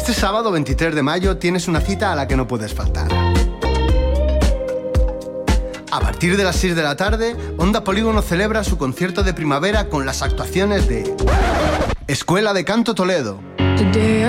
Este sábado 23 de mayo tienes una cita a la que no puedes faltar. A partir de las 6 de la tarde, Onda Polígono celebra su concierto de primavera con las actuaciones de Escuela de Canto Toledo,